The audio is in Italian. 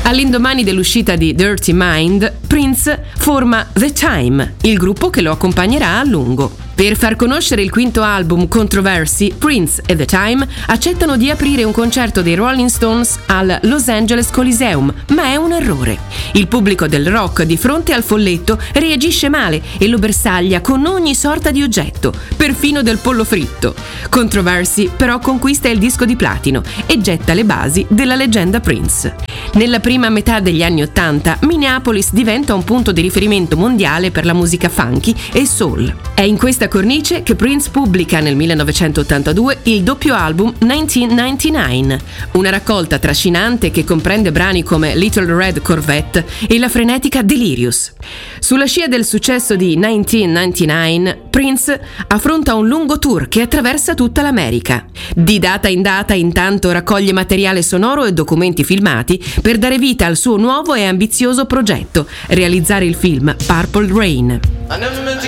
All'indomani dell'uscita di Dirty Mind, Prince forma The Time, il gruppo che lo accompagnerà a lungo. Per far conoscere il quinto album Controversy, Prince e The Time accettano di aprire un concerto dei Rolling Stones al Los Angeles Coliseum, ma è un errore. Il pubblico del rock di fronte al folletto reagisce male e lo bersaglia con ogni sorta di oggetto, perfino del pollo fritto. Controversy però conquista il disco di platino e getta le basi della leggenda Prince. Nella prima metà degli anni '80, Minneapolis diventa un punto di riferimento mondiale per la musica funky e soul. È in questa cornice che Prince pubblica nel 1982 il doppio album 1999, una raccolta trascinante che comprende brani come Little Red Corvette e la frenetica Delirious. Sulla scia del successo di 1999, Prince affronta un lungo tour che attraversa tutta l'America. Di data in data, intanto, raccoglie materiale sonoro e documenti filmati per dare vita al suo nuovo e ambizioso progetto, realizzare il film Purple Rain.